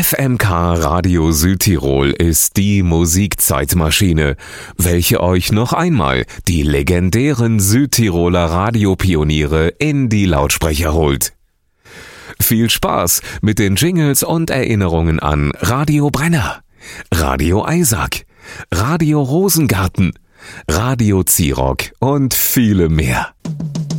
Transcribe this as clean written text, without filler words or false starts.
FMK Radio Südtirol ist die Musikzeitmaschine, welche euch noch einmal die legendären Südtiroler Radiopioniere in die Lautsprecher holt. Viel Spaß mit den Jingles und Erinnerungen an Radio Brenner, Radio Eisack, Radio Rosengarten, Radio Zirock und viele mehr.